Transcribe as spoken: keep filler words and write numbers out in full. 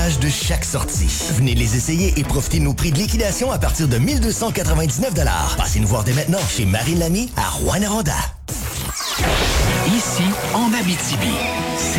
de chaque sortie. Venez les essayer et profitez de nos prix de liquidation à partir de mille deux cent quatre-vingt-dix-neuf dollars. Passez nous voir dès maintenant chez Marine Lamy à Rouyn-Noranda. Ici, en Abitibi,